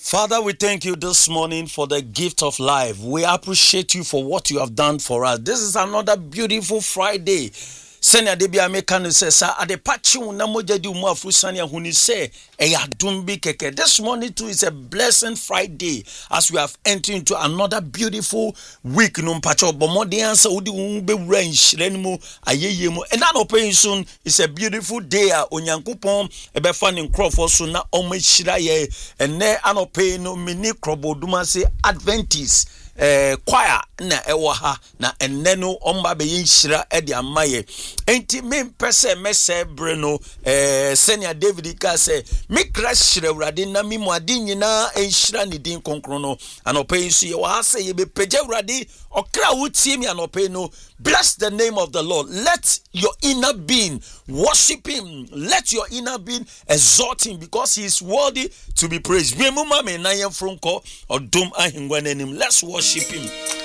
Father, we thank you this morning for the gift of life. We appreciate you for what you have done for us. This is another beautiful Friday. Senya debi ameka no say sa ade pachi na moja di umu afusani ahuni say eya dumbi keke. This morning too is a blessing Friday as we have entered into another beautiful week no mpacho bomo de answer udi umbe range renmo ayeye mo and that open soon is a beautiful day onyankopon ebe fa ne nkrofo so na omahira ye ene anope no mini kroboduma say Adventist choir na ewo ha na enne no omba be yinhira e de amaye enti me pese mese bre no senior David ka say me crash hira urade na me mu ade nyina enhira ne din konkron no anope so ye wa say ye be peja urade okra wutie mi anope no. Bless the name of the Lord. Let your inner being worship him. Let your inner being exalt him because he is worthy to be praised. Let's worship him.